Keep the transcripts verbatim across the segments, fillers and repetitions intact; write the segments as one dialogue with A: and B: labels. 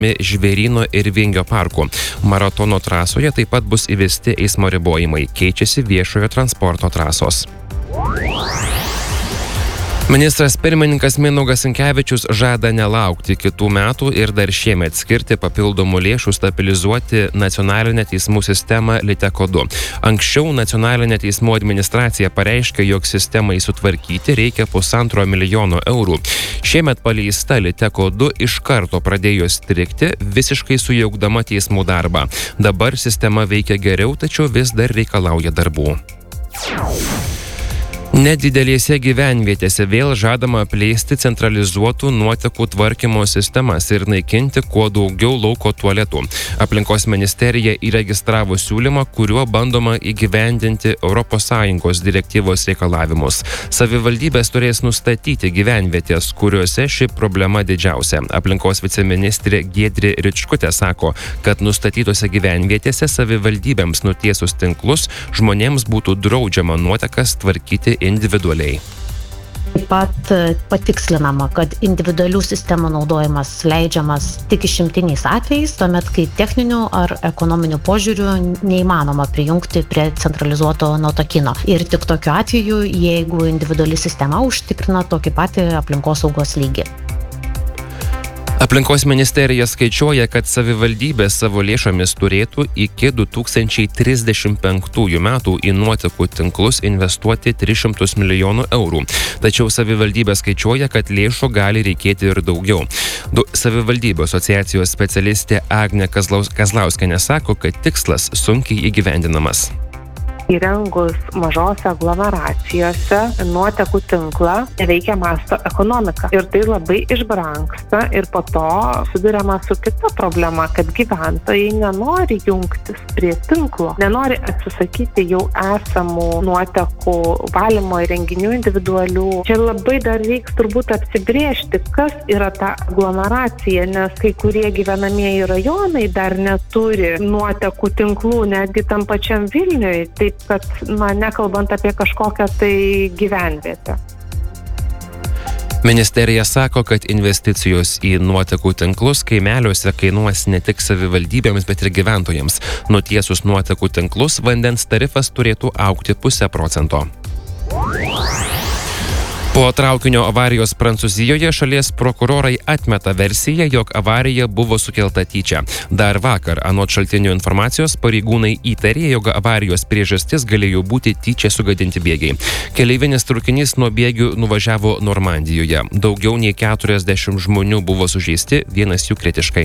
A: Žvėryno ir Vingio parkų. Maratono trasoje taip pat bus įvesti eismo ribojimai, keičiasi viešojo transporto trasos. Ministras pirmininkas Mindaugas Sinkevičius žada nelaukti kitų metų ir dar šiemet skirti papildomų lėšų stabilizuoti nacionalinę teismų sistemą Liteko du. Anksčiau nacionalinė teismų administracija pareiškė, jog sistemai sutvarkyti reikia pusantro milijono eurų. Šiemet paleista Liteko du iš karto pradėjo strigti, visiškai sujaukdama teismų darbą. Dabar sistema veikia geriau, tačiau vis dar reikalauja darbų. Nedidelėse gyvenvietėse vėl žadama plėsti centralizuotų nuotekų tvarkymo sistemas ir naikinti kuo daugiau lauko tualetų. Aplinkos ministerija įregistravo siūlymą, kuriuo bandoma įgyvendinti Europos Sąjungos direktyvos reikalavimus. Savivaldybės turės nustatyti gyvenvietės, kuriuose ši problema didžiausia. Aplinkos viceministrė Giedrė Ričkutė sako, kad nustatytose gyvenvietėse savivaldybėms nutiesus tinklus žmonėms būtų draudžiama nuotekas tvarkyti individualiai.
B: Taip pat patikslinama, kad individualių sistemų naudojimas leidžiamas tik išimtiniais atvejais, tuomet kai techninių ar ekonominių požiūrių neįmanoma prijungti prie centralizuoto nuotekino. Ir tik tokiu atveju, jeigu individuali sistema užtikrina tokį patį aplinkosaugos lygį.
A: Aplinkos ministerija skaičiuoja, kad savivaldybė savo lėšomis turėtų iki du tūkstančiai trisdešimt penktųjų metų į nuotekų tinklus investuoti tris šimtus milijonų eurų. Tačiau savivaldybė skaičiuoja, kad lėšų gali reikėti ir daugiau. Du savivaldybių asociacijos specialistė Agnė Kazlaus, Kazlauskienė sako, kad tikslas sunkiai įgyvendinamas.
C: Įrengus mažose aglomeracijose nuotekų tinklą veikia masto ekonomika. Ir tai labai išbrangsta ir po to suduriama su kita problema, kad gyventojai nenori jungtis prie tinklo, nenori atsisakyti jau esamų nuotekų valymo įrenginių individualių. Čia labai dar reiks turbūt apsibrėžti, kas yra ta aglomeracija, nes kai kurie gyvenamieji rajonai dar neturi nuotekų tinklų, netgi tam pačiam Vilniui. Taip kad, na, nekalbant apie kažkokią tai gyvenvietę.
A: Ministerija sako, kad investicijos į nuotekų tinklus kaimeliuose kainuos ne tik savivaldybėms, bet ir gyventojams. Nutiesus nuotekų tinklus, vandens tarifas turėtų augti pusę procento. Po traukinio avarijos Prancūzijoje šalies prokurorai atmeta versiją, jog avarija buvo sukelta tyčia. Dar vakar, anot šaltinių informacijos, pareigūnai įtarė, jog avarijos priežastis galėjo būti tyčia sugadinti bėgiai. Keleivinis traukinys nuo bėgių nuvažiavo Normandijoje. Daugiau nei keturiasdešimt žmonių buvo sužeisti, vienas jų kritiškai.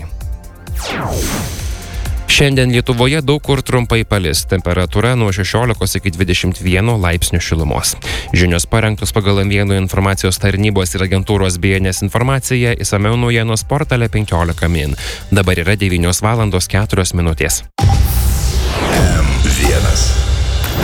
A: Šiandien Lietuvoje daug kur trumpai palis, temperatūra nuo šešiolikos iki dvidešimt vieno laipsnių šilumos. Žinios parengtos pagal M vienas informacijos tarnybos ir agentūros B N S informaciją, išsamiau naujienos portale penkiolika min. Dabar yra devynios valandos keturios minutės.
D: M vienas.